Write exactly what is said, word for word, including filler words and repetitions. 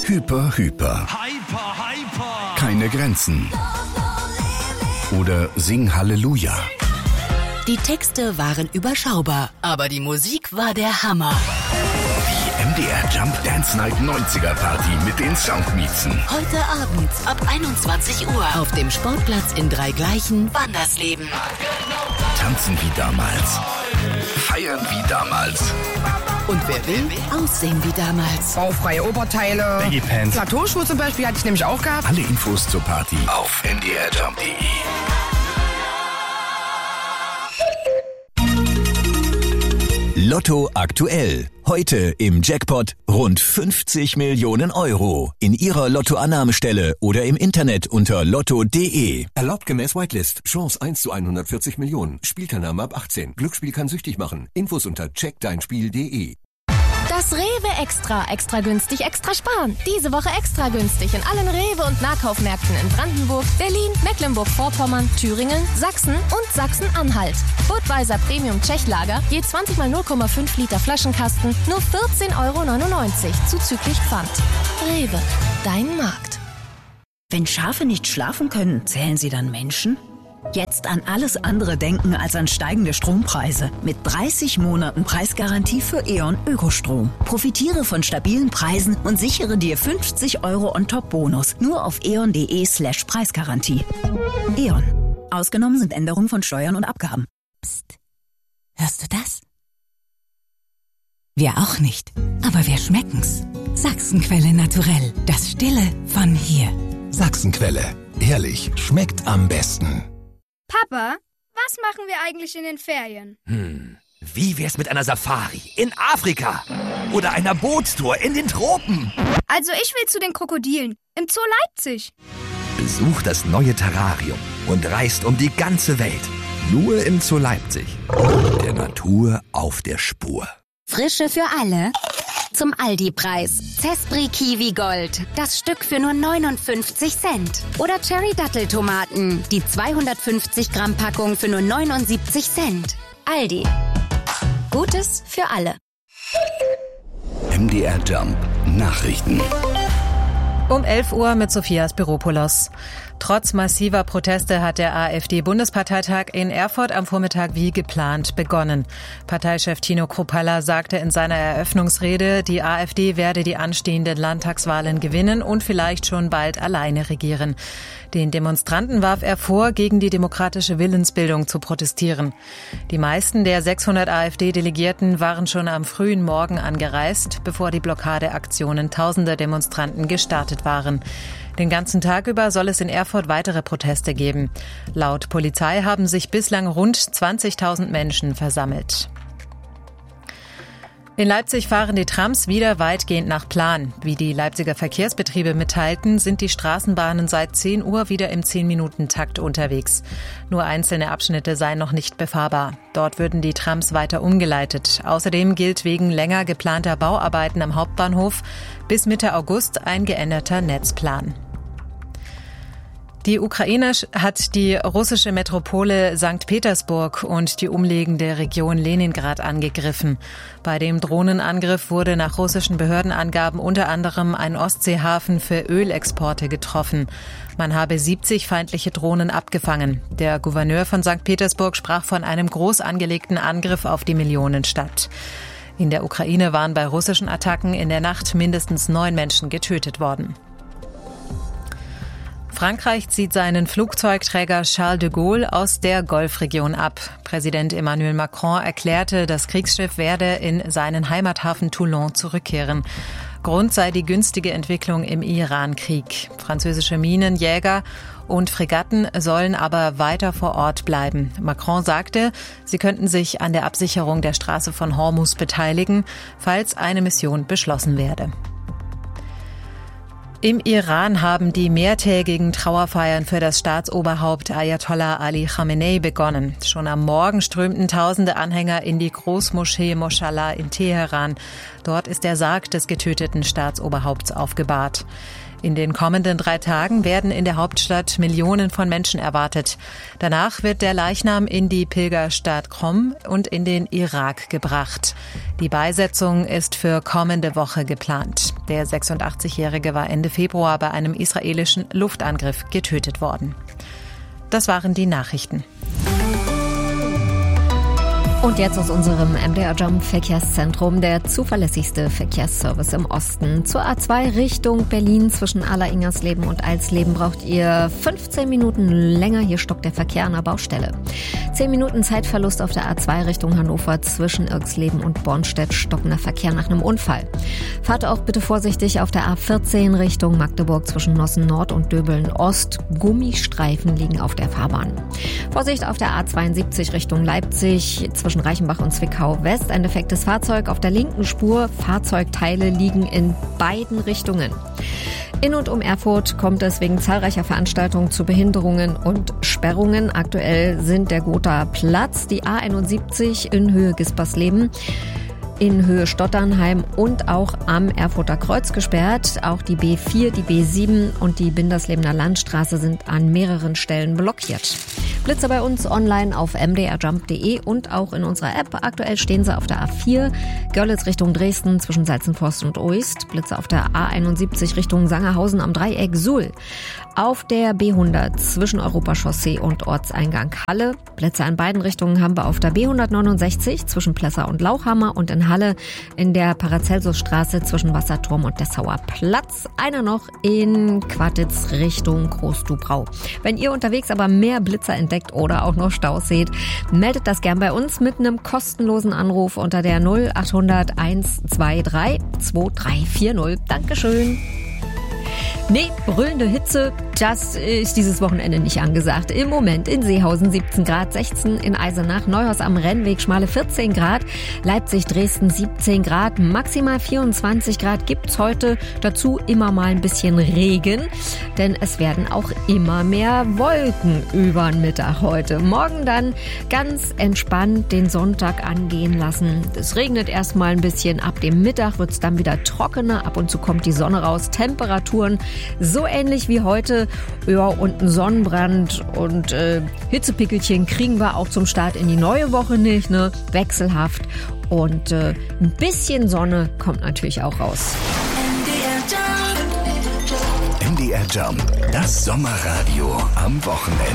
Hyper, Hyper. Hyper, hyper. Keine Grenzen. Oder Sing Halleluja. Die Texte waren überschaubar, aber die Musik war der Hammer. Die M D R Jump Dance Night neunziger Party mit den Soundmixen. Heute Abend ab einundzwanzig Uhr auf dem Sportplatz in Dreigleichen, Wandersleben. Tanzen wie damals. Feiern wie damals. Und wer will, aussehen wie damals. Baufreie Oberteile. Baggy Pants. Plateauschuhe zum Beispiel hatte ich nämlich auch gehabt. Alle Infos zur Party auf m d r jump punkt d e. Lotto aktuell. Heute im Jackpot rund fünfzig Millionen Euro. In Ihrer Lottoannahmestelle oder im Internet unter lotto punkt d e. Erlaubt gemäß Whitelist. Chance eins zu hundertvierzig Millionen. Spielteilnahme ab achtzehn. Glücksspiel kann süchtig machen. Infos unter check dein spiel punkt d e. Das Rewe Extra. Extra günstig, extra sparen. Diese Woche extra günstig in allen Rewe- und Nahkaufmärkten in Brandenburg, Berlin, Mecklenburg-Vorpommern, Thüringen, Sachsen und Sachsen-Anhalt. Budweiser Premium Tschechlager, je zwanzig mal null Komma fünf Liter Flaschenkasten, nur vierzehn Euro neunundneunzig, zuzüglich Pfand. Rewe, dein Markt. Wenn Schafe nicht schlafen können, zählen sie dann Menschen? Jetzt an alles andere denken als an steigende Strompreise. Mit dreißig Monaten Preisgarantie für E.ON Ökostrom. Profitiere von stabilen Preisen und sichere dir fünfzig Euro On-Top-Bonus. Nur auf eon punkt de slash Preisgarantie. E.ON. Ausgenommen sind Änderungen von Steuern und Abgaben. Psst. Hörst du das? Wir auch nicht. Aber wir schmecken's. Sachsenquelle naturell. Das Stille von hier. Sachsenquelle. Ehrlich, schmeckt am besten. Papa, was machen wir eigentlich in den Ferien? Hm, wie wär's mit einer Safari in Afrika? Oder einer Bootstour in den Tropen? Also ich will zu den Krokodilen im Zoo Leipzig. Besucht das neue Terrarium und reist um die ganze Welt. Nur im Zoo Leipzig. Der Natur auf der Spur. Frische für alle. Zum Aldi-Preis. Zespri Kiwi Gold. Das Stück für nur neunundfünfzig Cent. Oder Cherry Datteltomaten. Die zweihundertfünfzig Gramm Packung für nur neunundsiebzig Cent. Aldi. Gutes für alle. M D R Jump Nachrichten. Um elf Uhr mit Sophia Spiropoulos. Trotz massiver Proteste hat der AfD-Bundesparteitag in Erfurt am Vormittag wie geplant begonnen. Parteichef Tino Kruppalla sagte in seiner Eröffnungsrede, die AfD werde die anstehenden Landtagswahlen gewinnen und vielleicht schon bald alleine regieren. Den Demonstranten warf er vor, gegen die demokratische Willensbildung zu protestieren. Die meisten der sechshundert AfD-Delegierten waren schon am frühen Morgen angereist, bevor die Blockadeaktionen tausender Demonstranten gestartet waren. Den ganzen Tag über soll es in Erfurt weitere Proteste geben. Laut Polizei haben sich bislang rund zwanzigtausend Menschen versammelt. In Leipzig fahren die Trams wieder weitgehend nach Plan. Wie die Leipziger Verkehrsbetriebe mitteilten, sind die Straßenbahnen seit zehn Uhr wieder im zehn-Minuten-Takt unterwegs. Nur einzelne Abschnitte seien noch nicht befahrbar. Dort würden die Trams weiter umgeleitet. Außerdem gilt wegen länger geplanter Bauarbeiten am Hauptbahnhof bis Mitte August ein geänderter Netzplan. Die Ukraine hat die russische Metropole Sankt Petersburg und die umliegende Region Leningrad angegriffen. Bei dem Drohnenangriff wurde nach russischen Behördenangaben unter anderem ein Ostseehafen für Ölexporte getroffen. Man habe siebzig feindliche Drohnen abgefangen. Der Gouverneur von Sankt Petersburg sprach von einem groß angelegten Angriff auf die Millionenstadt. In der Ukraine waren bei russischen Attacken in der Nacht mindestens neun Menschen getötet worden. Frankreich zieht seinen Flugzeugträger Charles de Gaulle aus der Golfregion ab. Präsident Emmanuel Macron erklärte, das Kriegsschiff werde in seinen Heimathafen Toulon zurückkehren. Grund sei die günstige Entwicklung im Iran-Krieg. Französische Minenjäger und Fregatten sollen aber weiter vor Ort bleiben. Macron sagte, sie könnten sich an der Absicherung der Straße von Hormuz beteiligen, falls eine Mission beschlossen werde. Im Iran haben die mehrtägigen Trauerfeiern für das Staatsoberhaupt Ayatollah Ali Khamenei begonnen. Schon am Morgen strömten tausende Anhänger in die Großmoschee Moshallah in Teheran. Dort ist der Sarg des getöteten Staatsoberhaupts aufgebahrt. In den kommenden drei Tagen werden in der Hauptstadt Millionen von Menschen erwartet. Danach wird der Leichnam in die Pilgerstadt Qom und in den Irak gebracht. Die Beisetzung ist für kommende Woche geplant. Der sechsundachtzigjährige war Ende Februar bei einem israelischen Luftangriff getötet worden. Das waren die Nachrichten. Und jetzt aus unserem M D R Jump Verkehrszentrum, der zuverlässigste Verkehrsservice im Osten. Zur A zwei Richtung Berlin zwischen Aller-Ingersleben und Alsleben braucht ihr fünfzehn Minuten länger. Hier stockt der Verkehr an der Baustelle. zehn Minuten Zeitverlust auf der A zwei Richtung Hannover zwischen Irxleben und Bornstedt, stockender Verkehr nach einem Unfall. Fahrt auch bitte vorsichtig auf der A vierzehn Richtung Magdeburg zwischen Nossen Nord und Döbeln Ost. Gummistreifen liegen auf der Fahrbahn. Vorsicht auf der A zweiundsiebzig Richtung Leipzig zwischen Reichenbach und Zwickau West. Ein defektes Fahrzeug auf der linken Spur. Fahrzeugteile liegen in beiden Richtungen. In und um Erfurt kommt es wegen zahlreicher Veranstaltungen zu Behinderungen und Sperrungen. Aktuell sind der Gothaer Platz, die A einundsiebzig in Höhe Gispersleben, in Höhe Stotternheim und auch am Erfurter Kreuz gesperrt. Auch die B vier, die B sieben und die Binderslebener Landstraße sind an mehreren Stellen blockiert. Blitze bei uns online auf m d r jump punkt d e und auch in unserer App. Aktuell stehen sie auf der A vier, Görlitz Richtung Dresden zwischen Salzenforst und Oist. Blitze auf der A einundsiebzig Richtung Sangerhausen am Dreieck Suhl. Auf der B hundert zwischen Europachaussee und Ortseingang Halle. Blitze an beiden Richtungen haben wir auf der B hundertneunundsechzig zwischen Plessa und Lauchhammer und in Halle in der Paracelsusstraße zwischen Wasserturm und Dessauer Platz. Einer noch in Quartitz Richtung Großdubrau. Wenn ihr unterwegs aber mehr Blitzer entdeckt oder auch noch Staus seht, meldet das gern bei uns mit einem kostenlosen Anruf unter der null achthundert hundertzweiundzwanzig zweiundzwanzig vierzig. Dankeschön. Nee, brüllende Hitze, das ist dieses Wochenende nicht angesagt. Im Moment in Seehausen siebzehn Grad, sechzehn in Eisenach, Neuhaus am Rennweg, Schmale vierzehn Grad, Leipzig, Dresden siebzehn Grad, maximal vierundzwanzig Grad gibt's heute. Dazu immer mal ein bisschen Regen, denn es werden auch immer mehr Wolken über den Mittag heute. Morgen dann ganz entspannt den Sonntag angehen lassen. Es regnet erstmal ein bisschen, ab dem Mittag wird's dann wieder trockener, ab und zu kommt die Sonne raus, Temperaturen so ähnlich wie heute. Ja, und ein Sonnenbrand und äh, Hitzepickelchen kriegen wir auch zum Start in die neue Woche nicht, ne? Wechselhaft. Und äh, ein bisschen Sonne kommt natürlich auch raus. M D R Jump, das Sommerradio am Wochenende.